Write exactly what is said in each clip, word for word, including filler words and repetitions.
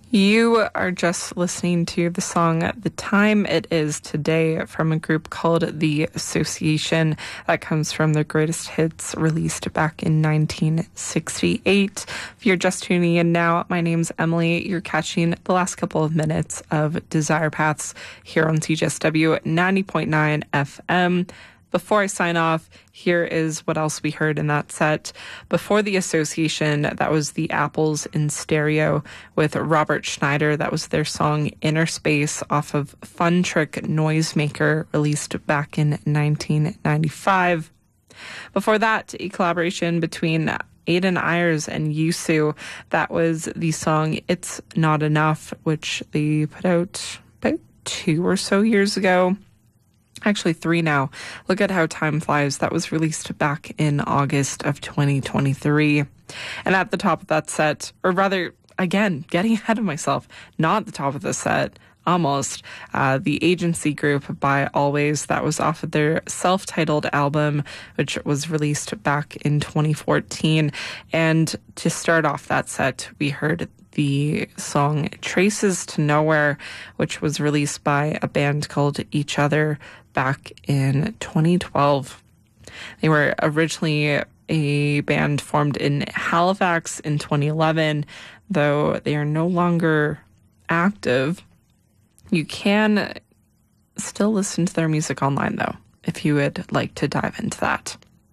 You are just listening to the song The Time It Is Today from a group called The Association. That comes from their greatest hits released back in nineteen sixty-eight. If you're just tuning in now, my name's Emily. You're catching the last couple of minutes of Desire Paths here on C J S W ninety point nine F M. Before I sign off, here is what else we heard in that set. Before The Association, that was the Apples in Stereo with Robert Schneider. That was their song Inner Space off of Fun Trick Noisemaker, released back in nineteen ninety-five. Before that, a collaboration between Aiden Ayers and Yusu. That was the song It's Not Enough, which they put out about two or so years ago. Actually, three now. Look at how time flies. That was released back in August of twenty twenty-three. And at the top of that set, or rather, again, getting ahead of myself, not the top of the set, almost, uh, the Agency Group by Always. That was off of their self-titled album, which was released back in twenty fourteen. And to start off that set, we heard the song Traces to Nowhere, which was released by a band called Each Other back in twenty twelve. They were originally a band formed in Halifax in twenty eleven, though they are no longer active. You can still listen to their music online, though, if you would like to dive into that.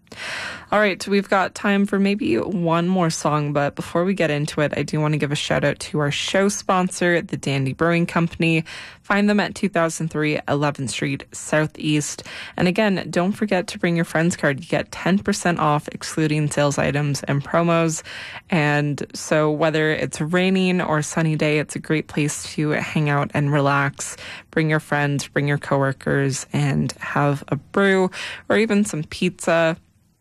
All right, we've got time for maybe one more song, but before we get into it, I do want to give a shout out to our show sponsor, the Dandy Brewing Company. Find them at two thousand three eleventh Street Southeast. And again, don't forget to bring your friend's card. You get ten percent off, excluding sales items and promos. And so whether it's raining or a sunny day, it's a great place to hang out and relax. Bring your friends, bring your coworkers, and have a brew or even some pizza.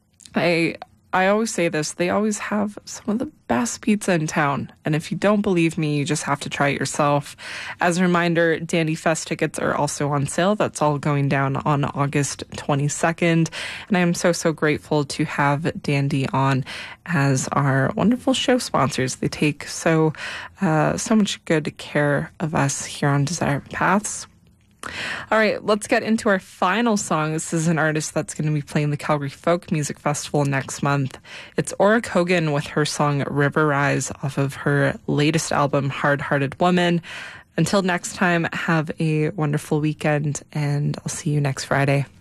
I I always say this, they always have some of the best pizza in town. And if you don't believe me, you just have to try it yourself. As a reminder, Dandy Fest tickets are also on sale. That's all going down on August twenty-second. And I am so, so grateful to have Dandy on as our wonderful show sponsors. They take so, uh, so much good care of us here on Desire Paths. All right, let's get into our final song. This is an artist that's going to be playing the Calgary Folk Music Festival next month. It's Ora Kogan with her song River Rise off of her latest album, Hard Hearted Woman. Until next time, have a wonderful weekend, and I'll see you next Friday.